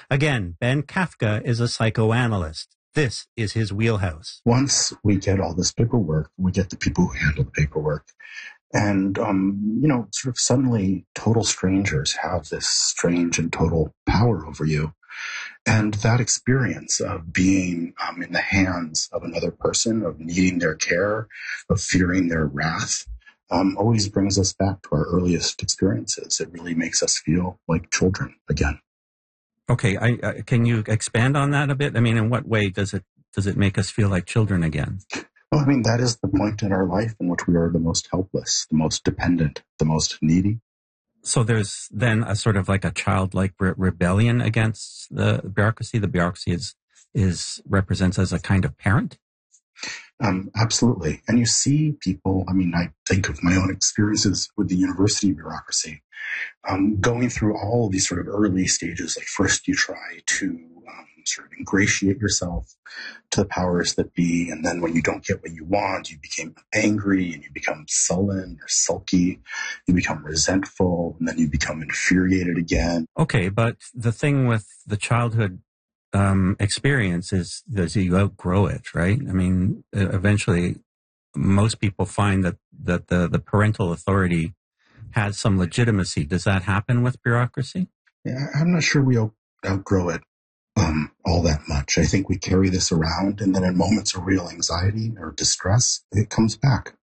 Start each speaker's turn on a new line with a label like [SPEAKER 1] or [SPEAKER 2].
[SPEAKER 1] Again, Ben Kafka is a psychoanalyst. This is his wheelhouse.
[SPEAKER 2] Once we get all this paperwork, we get the people who handle the paperwork. And, sort of suddenly total strangers have this strange and total power over you. And that experience of being in the hands of another person, of needing their care, of fearing their wrath, always brings us back to our earliest experiences. It really makes us feel like children again.
[SPEAKER 1] Okay, can you expand on that a bit? I mean, in what way does it make us feel like children again?
[SPEAKER 2] Well, I mean, that is the point in our life in which we are the most helpless, the most dependent, the most needy.
[SPEAKER 1] So there's then a sort of like a childlike rebellion against the bureaucracy. The bureaucracy represents as a kind of parent.
[SPEAKER 2] Absolutely. And you see people, I mean, I think of my own experiences with the university bureaucracy, going through all of these sort of early stages. Like first you try to sort of ingratiate yourself to the powers that be. And then when you don't get what you want, you become angry and you become sullen or sulky. You become resentful and then you become infuriated again.
[SPEAKER 1] Okay, but the thing with the childhood experience is that you outgrow it, right? I mean, eventually most people find that the parental authority has some legitimacy. Does that happen with bureaucracy?
[SPEAKER 2] Yeah, I'm not sure we outgrow it all that much. I think we carry this around, and then in moments of real anxiety or distress, it comes back.